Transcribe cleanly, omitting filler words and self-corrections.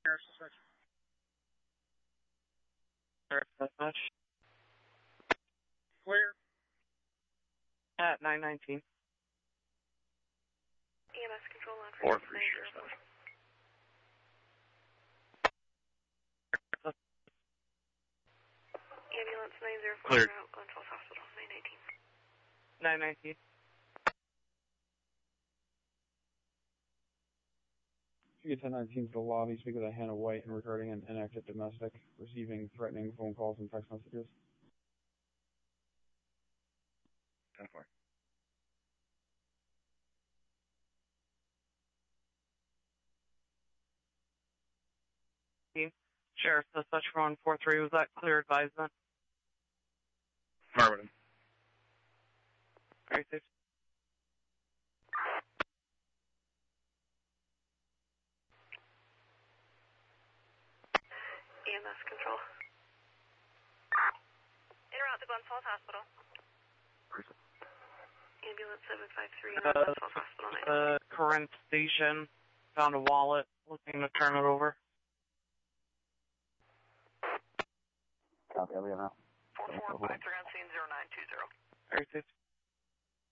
Much. Clear. At 919. EMS control on for 436. Ambulance 904 Cleared. out Glen Falls Hospital, 919. 919. You get 1019 to the lobby, speak with Hannah White and regarding an inactive domestic receiving threatening phone calls and text messages. 10-4. Sheriff, dispatch for 143, was that clear advisement? Affirmative. Very safe. EMS control. Interrupt to Glen Falls Hospital. Ambulance 753 in Glen Falls Hospital, 919. The current station found a wallet, looking to turn it over. Copy, I'll be now. 4453 on scene 0920. Very safe.